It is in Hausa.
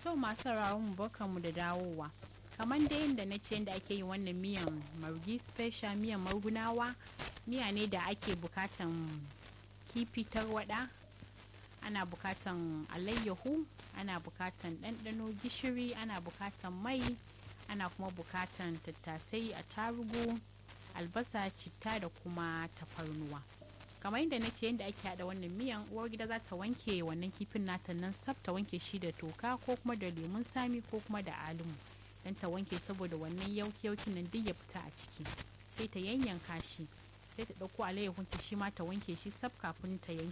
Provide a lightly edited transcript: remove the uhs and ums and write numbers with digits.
To masu sauraron mu barkanmu da dawowa. Kamar da yadda na ce yadda ake yin wannan miyan margi special miyan margunawa, miya ne da ake bukatan kifi tarwada, ana bukatan alayyahu, ana bukatan ɗanɗano gishiri, ana bukatan mai, ana kuma bukatan tattasai, attarugu, albasa, citta da kuma tafarnuwa. Kamar yadda na ce yadda ake haɗa wannan miyan, uwar gida za ta wanke wannan kifin nata nan sab, ta wanke shi da toka ko kuma da lemun sami ko kuma da alimu, dan ta wanke saboda wannan yauki nan duk ya fita a ciki. Sai ta yanyanka shi, sai ta ɗauko alayyahun ta shi ma ta wanke shi sab kafin ta yanke